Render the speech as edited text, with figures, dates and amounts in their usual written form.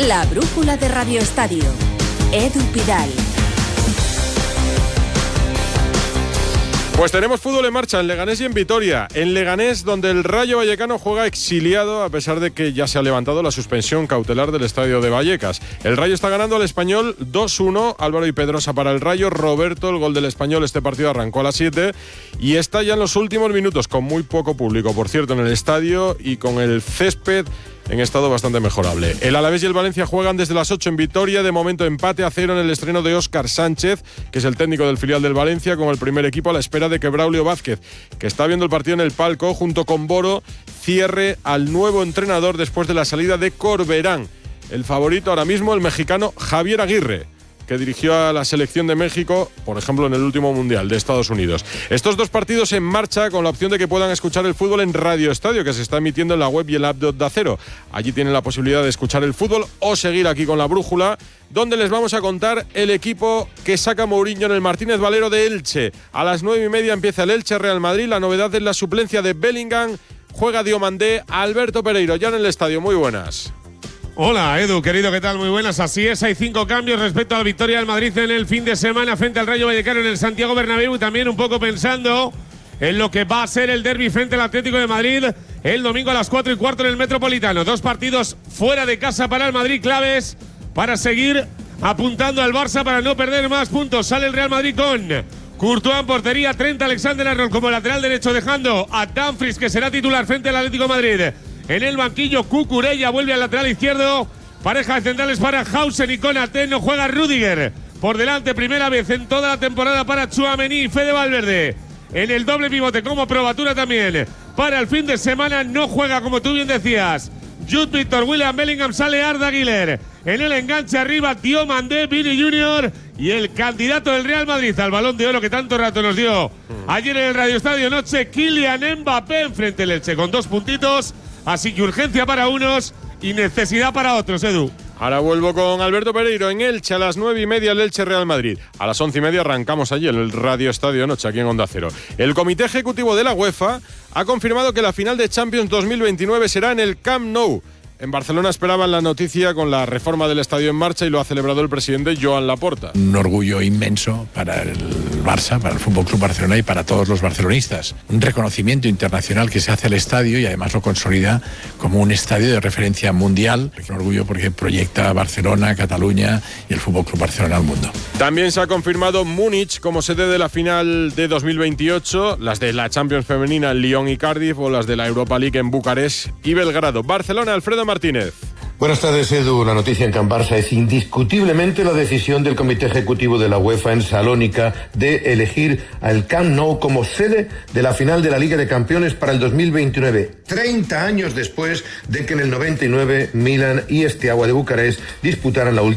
La brújula de Radio Estadio. Edu Pidal. Pues tenemos fútbol en marcha en Leganés y en Vitoria. En Leganés, donde el Rayo Vallecano juega exiliado a pesar de que ya se ha levantado la suspensión cautelar del estadio de Vallecas. El Rayo está ganando al Español 2-1. Álvaro y Pedrosa para el Rayo. Roberto, el gol del Español. Este partido arrancó a las 7 y está ya en los últimos minutos, con muy poco público, por cierto, en el estadio y con el césped en estado bastante mejorable. El Alavés y el Valencia juegan desde las 8 en Vitoria. De momento empate a 0 en el estreno de Óscar Sánchez, que es el técnico del filial del Valencia, con el primer equipo a la espera de que Braulio Vázquez, que está viendo el partido en el palco junto con Boro, cierre al nuevo entrenador después de la salida de Corberán. El favorito ahora mismo, el mexicano Javier Aguirre, que dirigió a la selección de México, por ejemplo, en el último Mundial de Estados Unidos. Estos dos partidos en marcha con la opción de que puedan escuchar el fútbol en Radio Estadio, que se está emitiendo en la web y el app de Onda Cero. Allí tienen la posibilidad de escuchar el fútbol o seguir aquí con la brújula, donde les vamos a contar el equipo que saca Mourinho en el Martínez Valero de Elche. A las 9:30 empieza el Elche Real Madrid. La novedad es la suplencia de Bellingham. Juega Diomandé. Alberto Pereiro ya en el estadio. Muy buenas. Hola Edu, querido, ¿qué tal? Muy buenas, así es, hay 5 cambios respecto a la victoria del Madrid en el fin de semana frente al Rayo Vallecano en el Santiago Bernabéu, y también un poco pensando en lo que va a ser el derbi frente al Atlético de Madrid el domingo a las 4:15 en el Metropolitano. 2 partidos fuera de casa para el Madrid, claves para seguir apuntando al Barça para no perder más puntos. Sale el Real Madrid con Courtois en portería, Trent Alexander-Arnold como lateral derecho, dejando a Dumfries, que será titular frente al Atlético de Madrid. En el banquillo, Cucurella vuelve al lateral izquierdo. Pareja de centrales para Hausen y Konaté. No juega Rüdiger. Por delante, primera vez en toda la temporada para Tchouaméni y Fede Valverde. En el doble pivote como probatura también. Para el fin de semana no juega, como tú bien decías, Jude Victor, William Bellingham, sale Arda Güler. En el enganche arriba, Diomandé, Vini Junior y el candidato del Real Madrid al Balón de Oro que tanto rato nos dio ayer en el Radio Estadio Noche, Kylian Mbappé, enfrente del Elche con 2 puntitos. Así que urgencia para unos y necesidad para otros, Edu. Ahora vuelvo con Alberto Pereiro en Elche a las 9:30, el Elche Real Madrid. A las 11:30 arrancamos allí en el Radio Estadio Noche, aquí en Onda Cero. El Comité Ejecutivo de la UEFA ha confirmado que la final de Champions 2029 será en el Camp Nou. En Barcelona esperaban la noticia con la reforma del estadio en marcha y lo ha celebrado el presidente Joan Laporta. Un orgullo inmenso para el Barça, para el Fútbol Club Barcelona y para todos los barcelonistas. Un reconocimiento internacional que se hace al estadio y además lo consolida como un estadio de referencia mundial. Un orgullo porque proyecta a Barcelona, Cataluña y el Fútbol Club Barcelona al mundo. También se ha confirmado Múnich como sede de la final de 2028, las de la Champions femenina en Lyon y Cardiff o las de la Europa League en Bucarest y Belgrado. Barcelona, Alfredo Martínez. Buenas tardes, Edu. La noticia en Can Barça es indiscutiblemente la decisión del Comité Ejecutivo de la UEFA en Salónica de elegir al Camp Nou como sede de la final de la Liga de Campeones para el 2029, 30 años después de que en el 99 Milan y Steaua de Bucarest disputaran la última